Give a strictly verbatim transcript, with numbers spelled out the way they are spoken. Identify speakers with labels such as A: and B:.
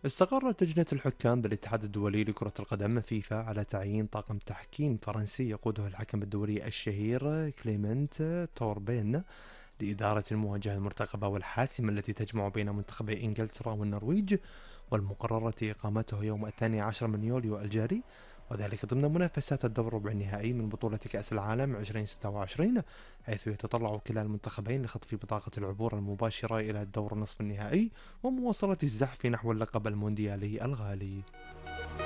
A: استقرت لجنة الحكام بالاتحاد الدولي لكرة القدم فيفا على تعيين طاقم تحكيم فرنسي يقوده الحكم الدولي الشهير كليمنت توربين لإدارة المواجهة المرتقبة والحاسمة التي تجمع بين منتخبي إنجلترا والنرويج، والمقررة إقامته يوم الثاني عشر من يوليو الجاري، وذلك ضمن منافسات الدور ربع النهائي من بطولة كأس العالم ألفين وستة وعشرين، حيث يتطلع كلا المنتخبين لخطف بطاقة العبور المباشرة إلى الدور نصف النهائي ومواصلة الزحف نحو اللقب المونديالي الغالي.